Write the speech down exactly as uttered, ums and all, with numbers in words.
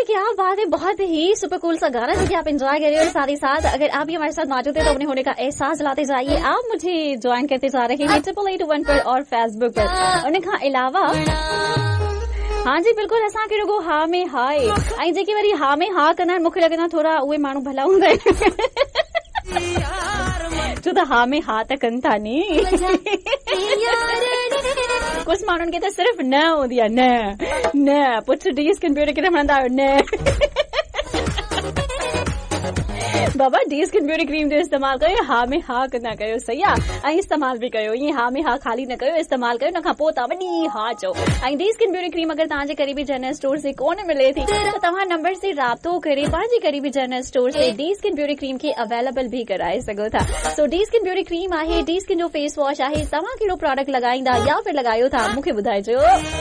जी क्या बात है, बहुत ही सुपर कूल सा गाना जो कि आप एंजॉय कर रहे हो। और साथ ही साथ अगर आप भी हमारे साथ मौजूद है तो अपने होने का एहसास दिलाते जाइए। आप मुझे ज्वाइन करते जा रहे हैं ट्रिपल एट वन पर और फेसबुक पर। उन खां अलावा हाँ जी बिल्कुल असां के रुगो हा में हाय ऐं जेके वरी हा में हा कंदा आहिनि, मूंखे लॻे थोड़ा उहे माण्हू भला हूंदा आहिनि छो त हा में हा त कनि था नी। कुछ माण्हुनि खे त सिर्फ़ न हूंदी आहे, न न पुछ डीस कंप्यूटर खे रहंदा आहियो न बाबा डीस कंप्यूटर क्रीम जो इस्तेमाल कयो, हा में हा कंदा कयो, सही आहे। ऐं इस्तेमाल बि कयो, ईअं हा में हा खाली न कयो, इस्तेमाल कयो, न खां पोइ तव्हां वॾी हा चओ। ऐं डीस कंप्यूटर क्रीम अगर तव्हांजे करीबी जनरल स्टोर से कोन मिले थी त तव्हां नंबर से राब्तो करे पंहिंजी करीबी जनरल स्टोर से डीस कंप्यूटर क्रीम खे अवेलेबल भी कराए सघो था। सो डीस कंप्यूटर क्रीम आहे, डीस किन जो फेस वॉश आहे। तव्हां कहिड़ो प्रोडक्ट लॻाईंदा या फिर लॻायो था मूंखे ॿुधाइजो।